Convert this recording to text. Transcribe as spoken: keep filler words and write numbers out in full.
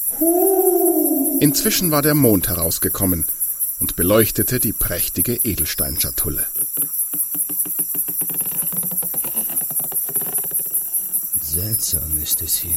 Inzwischen war der Mond herausgekommen und beleuchtete die prächtige Edelsteinschatulle. Seltsam ist es hier.